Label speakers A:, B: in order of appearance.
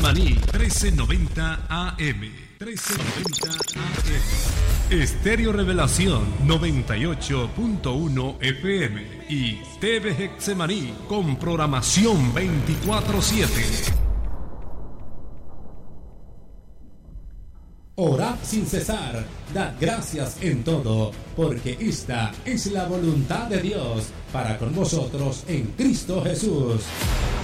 A: Getsemaní, 1390 AM. 1390 AM. Estéreo Revelación, 98.1 FM. Y TV Getsemaní, con programación 24/7.
B: Orad sin cesar, dad gracias en todo, porque esta es la voluntad de Dios para con vosotros en Cristo Jesús.